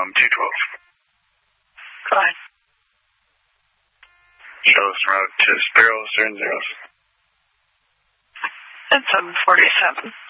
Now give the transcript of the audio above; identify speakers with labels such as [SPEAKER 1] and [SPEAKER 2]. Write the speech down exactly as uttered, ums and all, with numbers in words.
[SPEAKER 1] um, two twelve.
[SPEAKER 2] Go ahead.
[SPEAKER 1] Shows route to Sparrow, zero zeros.
[SPEAKER 2] At seven forty-seven.